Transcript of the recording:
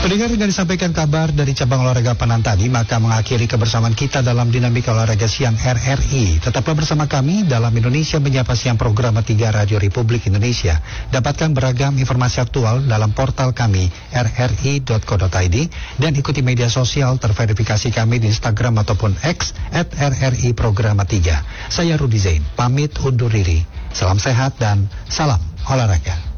Pendengar, dengan disampaikan kabar dari cabang olahraga Panan tadi, maka mengakhiri kebersamaan kita dalam dinamika olahraga siang RRI. Tetaplah bersama kami dalam Indonesia Menyapa Siang program 3 Radio Republik Indonesia. Dapatkan beragam informasi aktual dalam portal kami rri.co.id dan ikuti media sosial terverifikasi kami di Instagram ataupun X @RRI Programa 3. Saya Rudi Zain, pamit undur diri. Salam sehat dan salam olahraga.